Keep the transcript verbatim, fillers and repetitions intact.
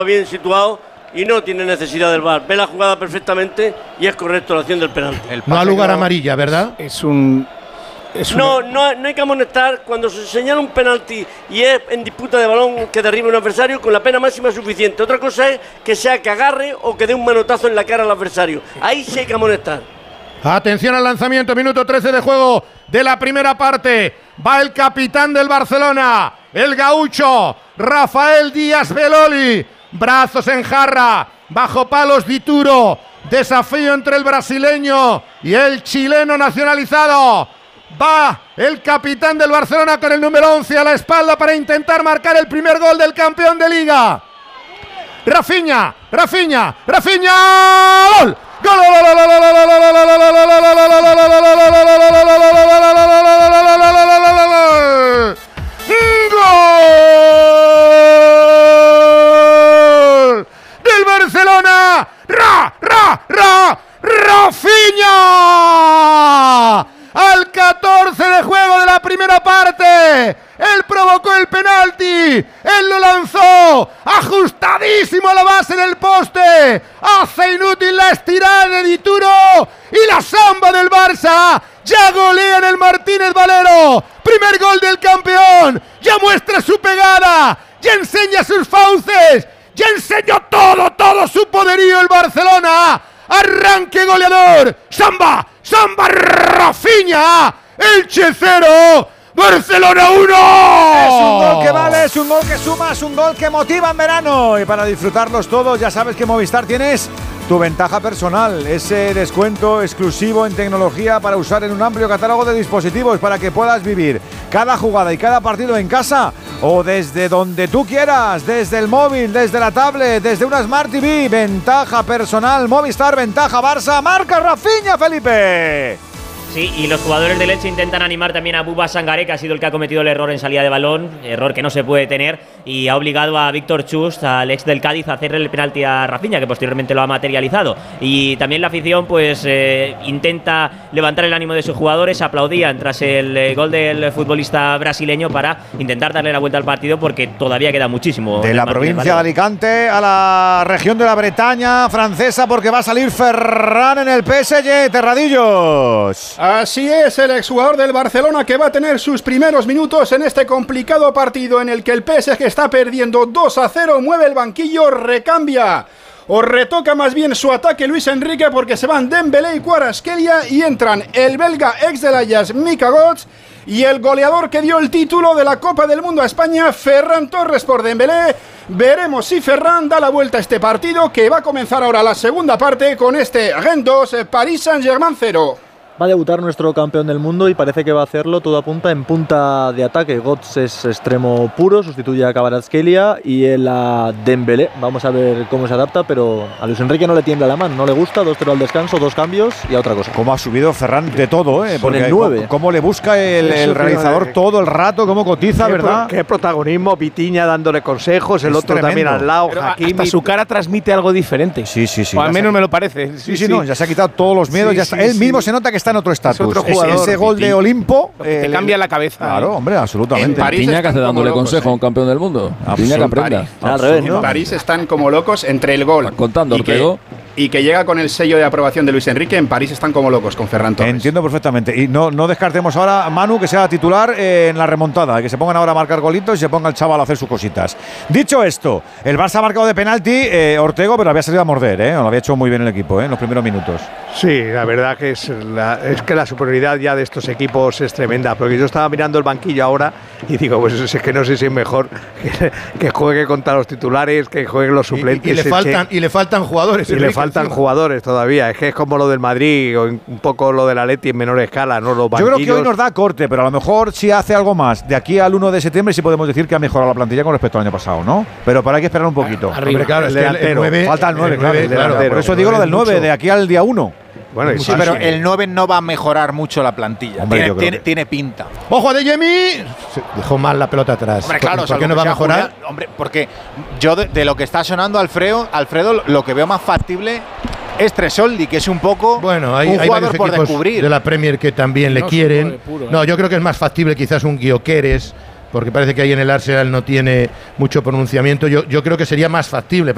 bien situado y no tiene necesidad del V A R. Ve la jugada perfectamente y es correcto la acción del penalti. No ha lugar a amarilla, ¿verdad? Es un... Es no, un... no, no hay que amonestar cuando se señala un penalti y es en disputa de balón que derriba un adversario con la pena máxima suficiente. Otra cosa es que sea que agarre o que dé un manotazo en la cara al adversario. Ahí sí hay que amonestar. Atención al lanzamiento, minuto trece de juego de la primera parte. Va el capitán del Barcelona, el gaucho Rafael Díaz Beloli. Brazos en jarra, bajo palos Dituro. Desafío entre el brasileño y el chileno nacionalizado. Va el capitán del Barcelona con el número once a la espalda para intentar marcar el primer gol del campeón de Liga. Rafinha, Rafinha, Rafinha, ¡gol! ¡Gol! ¡Gol! ¡Del Barcelona! ¡Ra, ra, ra! ¡Rafinha! Al catorce de juego de la primera parte, él provocó el penalti, él lo lanzó, ajustadísimo a la base del poste, hace inútil la estirada de Dituro y la samba del Barça, ya golea en el Martínez Valero, primer gol del campeón, ya muestra su pegada, ya enseña sus fauces, ya enseñó todo, todo su poderío el Barcelona. Arranque goleador, samba, samba, Rafinha, Elche cero, Barcelona uno. Es un gol que vale, es un gol que suma, es un gol que motiva en verano. Y para disfrutarlos todos, ya sabes que Movistar tienes tu ventaja personal, ese descuento exclusivo en tecnología para usar en un amplio catálogo de dispositivos para que puedas vivir cada jugada y cada partido en casa o desde donde tú quieras, desde el móvil, desde la tablet, desde una Smart T V. Ventaja personal, Movistar, ventaja Barça, marca Rafinha, Felipe. Sí, y los jugadores del Elche intentan animar también a Bouba Sangaré, que ha sido el que ha cometido el error en salida de balón, error que no se puede tener, y ha obligado a Víctor Chust, al ex del Cádiz, a hacerle el penalti a Rafinha, que posteriormente lo ha materializado. Y también la afición pues eh, intenta levantar el ánimo de sus jugadores, aplaudían tras el eh, gol del futbolista brasileño para intentar darle la vuelta al partido, porque todavía queda muchísimo. De la provincia de Alicante a la región de la Bretaña francesa, porque va a salir Ferran en el P S G, Terradillos. Así es, el exjugador del Barcelona que va a tener sus primeros minutos en este complicado partido en el que el P S G está perdiendo dos a cero, mueve el banquillo, recambia o retoca más bien su ataque Luis Enrique, porque se van Dembélé y Kvaratskhelia y entran el belga ex del Ajax Mika Götze y el goleador que dio el título de la Copa del Mundo a España, Ferran Torres por Dembélé. Veremos si Ferran da la vuelta a este partido, que va a comenzar ahora la segunda parte con este Rennes dos, Paris Saint-Germain cero. Va a debutar nuestro campeón del mundo y parece que va a hacerlo todo apunta en punta de ataque. Götze es extremo puro, sustituye a Kvaratskhelia y él a Dembélé. Vamos a ver cómo se adapta, pero a Luis Enrique no le tiembla la mano, no le gusta. dos cero al descanso, dos cambios y a otra cosa. Cómo ha subido Ferran de todo, ¿eh? Con el nueve. Cómo le busca el, el realizador de... todo el rato, cómo cotiza, qué ¿verdad? Pro, qué protagonismo, Vitiña dándole consejos, el es otro tremendo. También al lado, Hakimi. Hasta su cara transmite algo diferente. Sí, sí, sí. O al menos me lo parece. Sí, sí, sí, no, ya se ha quitado todos los miedos, sí, ya está. Sí, él sí. mismo se nota que está en otro estatus. Jugador, ese gol de Olimpo te el, cambia la cabeza. Claro, hombre, absolutamente. Piña que hace dándole locos, consejo eh. a un campeón del mundo. Piña que aprenda. Al revés, ¿no? En París están como locos entre el gol. Contando, Ortego. Y que llega con el sello de aprobación de Luis Enrique. En París están como locos con Ferran Torres. Entiendo perfectamente. Y no, no descartemos ahora, Manu, que sea titular eh, en la remontada, que se pongan ahora a marcar golitos y se ponga el chaval a hacer sus cositas. Dicho esto, el Barça ha marcado de penalti, eh, Ortego, pero había salido a morder, ¿eh? Lo había hecho muy bien el equipo, ¿eh? En los primeros minutos. Sí, la verdad que es, la, es que la superioridad ya de estos equipos es tremenda, porque yo estaba mirando el banquillo ahora y digo, pues es que no sé si es mejor que, que juegue contra los titulares, que jueguen los suplentes. Y, y, y, le, faltan, y le faltan jugadores. Y le faltan encima. jugadores todavía. Es que es como lo del Madrid o un poco lo del Atleti en menor escala, ¿no? Los Yo creo que hoy nos da corte, pero a lo mejor si hace algo más de aquí al uno de septiembre sí podemos decir que ha mejorado la plantilla con respecto al año pasado, ¿no? Pero para hay que esperar un poquito. Arriba, Hombre, claro, el, es que el nueve, falta el nueve, el nueve, claro, claro. Por eso digo lo del nueve, de aquí al día uno. Bueno, sí, pero el nueve no va a mejorar mucho la plantilla. Hombre, tiene, tiene, que... tiene pinta. ¡Ojo a Adeyemi! Dejó mal la pelota atrás. Hombre, claro, ¿Por, ¿por qué no va a mejorar? Julián, hombre, porque yo de, de lo que está sonando Alfredo, Alfredo, lo que veo más factible es Tresoldi, que es un poco bueno, hay, un hay jugador por equipos descubrir. De la Premier que también le no, quieren. Puro, ¿eh? No, yo creo que es más factible quizás un Gyökeres, porque parece que ahí en el Arsenal no tiene mucho pronunciamiento. Yo, yo creo que sería más factible.